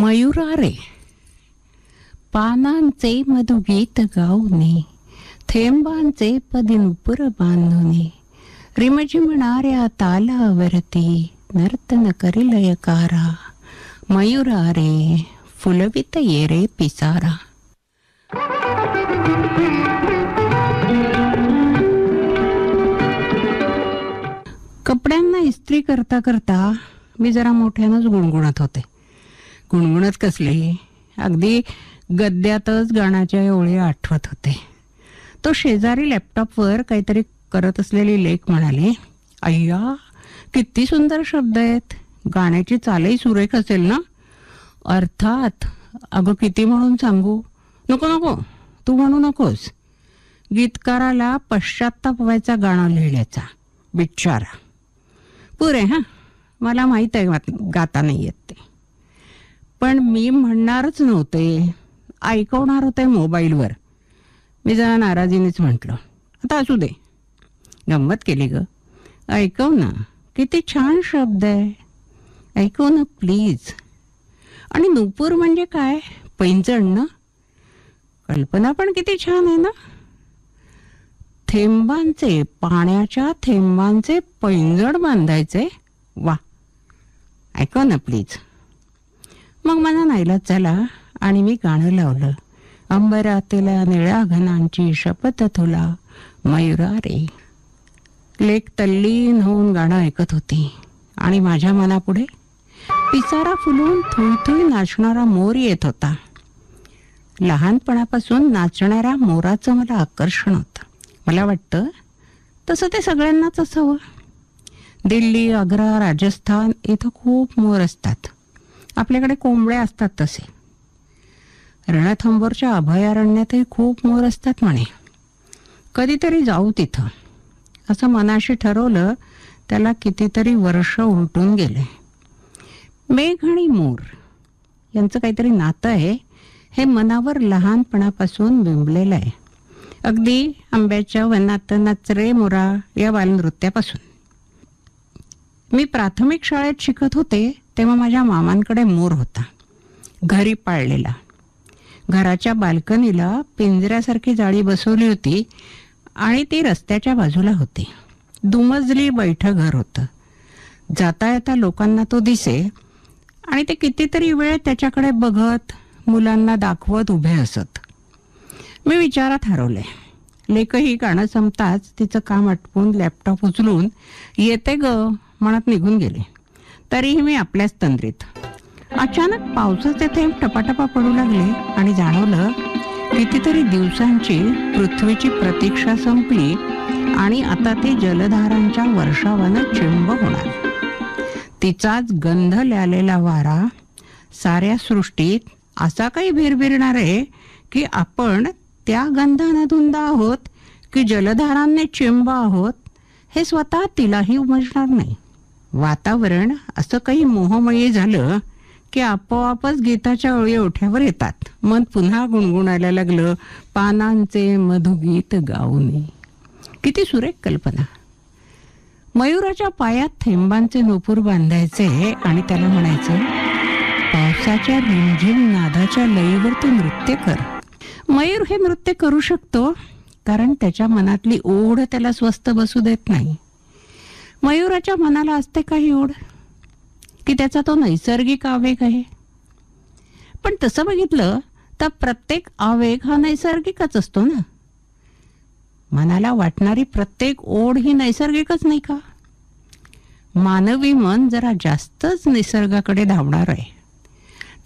मयुरा रे पानांचे मधुगीत गाऊने, थेंबांचे पदी नुपुर बांधुने, रिमझिमणाऱ्या तालावरती नर्तन करिलयकारा. मयुरा रे फुलवित ये रे पिसारा. कपड्यांना इस्त्री करता करता मी जरा मोठ्यानंच गुणगुणत होते. गुणगुणत कसले, अगदी गद्यातच गाण्याच्या ओळी आठवत होते. तो शेजारी लॅपटॉपवर काहीतरी करत असलेली लेख म्हणाले, अय्या किती सुंदर शब्द आहेत, गाण्याची चालही सुरेख असेल ना. अर्थात. अगं किती म्हणून सांगू. नको नको, तू म्हणू नकोस. गीतकाराला पश्चात्ताप व्हायचा गाणं लिहिण्याचा बिचारा. पुरे हा, मला माहीत आहे गाता नाही येत ते, पण मी म्हणणारच नव्हते, ऐकवणार होते मोबाईलवर. मी जरा नाराजीनेच म्हटलं, आता असू दे, गंमत केली ग, ऐकव ना, किती छान शब्द आहे, ऐकव ना प्लीज. आणि नुपूर म्हणजे काय, पैंजण ना. कल्पना पण किती छान आहे ना. थेंबांचे, पाण्याच्या थेंबांचे पैंजण बांधायचे, वा, ऐकव ना प्लीज. मग मला नाईलाज झाला आणि मी गाणं लावलं. अंबरातल्या निळ्या घनांची शपथ तुला मयुरा रे. लेक तल्लीन होऊन गाणं ऐकत होती आणि माझ्या मनापुढे पिसारा फुलून थुई नाचणारा मोर येत होता. लहानपणापासून नाचणाऱ्या मोराचं मला आकर्षण होतं. मला वाटतं तसं ते सगळ्यांनाच असावं. दिल्ली, आग्रा, राजस्थान इथं खूप मोर असतात. आपल्याकडे कोंबड्या असतात तसे. रणथंबोरच्या अभयारण्यातही खूप मोर असतात म्हणे. कधीतरी जाऊ तिथं असं मनाशी ठरवलं. त्याला कितीतरी वर्ष उलटून गेले. मेघ आणि मोर यांचं काहीतरी नातं आहे, हे मनावर लहानपणापासून बिंबलेलं आहे. अगदी आंब्याच्या वनात नाच रे मोरा या बालनृत्यापासून. मी प्राथमिक शाळेत शिकत होते तेव्हा माझ्या मामांकडे मोर होता, घरी पाळलेला. घराच्या बाल्कनीला पिंजऱ्यासारखी जाळी बसवली होती आणि ती रस्त्याच्या बाजूला होती. दुमजली बैठं घर होतं. जाता येता लोकांना तो दिसे आणि ते कितीतरी वेळ त्याच्याकडे बघत, मुलांना दाखवत उभे असत. मी विचारात हरवले. लेखही गाणं संपताच तिचं काम आटपून लॅपटॉप उचलून येते ग म्हणत निघून गेले. तरीही मी आपल्याच तंद्रीत. अचानक पावसाचे थेंब टपाटपा पडू लागले आणि जाणवलं कितीतरी दिवसांची पृथ्वीची प्रतीक्षा संपली आणि आता ती जलधारांच्या वर्षावानं चिंब होणार. तिचाच गंध ल्यालेला वारा साऱ्या सृष्टीत असा काही भिरभिरणार आहे की आपण त्या गंधानं धुंद आहोत की जलधारांनी चिंब आहोत हे स्वतः तिलाही उमजणार नाही. वातावरण असं काही मोहमयी झालं की आपोआपच गीताच्या ओळी ओठ्यावर येतात. मन पुन्हा गुणगुणायला लागलं, पानांचे मधुगीत गाऊने. किती सुरेख कल्पना. मयुराच्या पायात थेंबांचे नुपूर बांधायचे आणि त्याला म्हणायचं, पावसाच्या रिमझिम नादाच्या लयीवर तू नृत्य कर. मयूर हे नृत्य करू शकतो कारण त्याच्या मनातली ओढ त्याला स्वस्थ बसू देत नाही. मयुराच्या मनाला असते काही ओढ की त्याचा तो नैसर्गिक आवेग आहे. पण तसं बघितलं तर प्रत्येक आवेग हा नैसर्गिकच असतो ना. मनाला वाटणारी प्रत्येक ओढ ही नैसर्गिकच नाही का. मानवी मन जरा जास्तच निसर्गाकडे धावणार आहे.